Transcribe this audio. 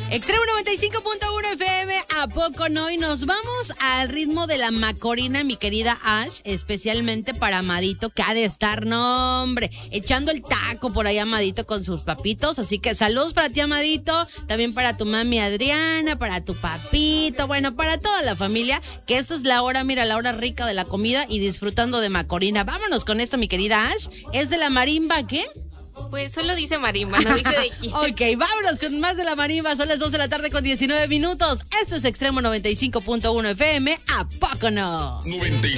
Extremo 95.1 FM, ¿a poco no? Y nos vamos al ritmo de la Macorina, mi querida Ash, especialmente para Amadito, que ha de estar, no hombre, echando el taco por ahí Amadito con sus papitos. Así que saludos para ti, Amadito, también para tu mami Adriana, para tu papito, bueno, para toda la familia, que esta es la hora, mira, la hora rica de la comida y disfrutando de Macorina. Vámonos con esto, mi querida Ash. ¿Es de la marimba qué? Pues solo dice marimba, no dice de quién. Ok, vámonos con más de la marimba. Son las 2 de la tarde con 19 minutos. Esto es Extremo 95.1 FM. ¿A poco no? 95.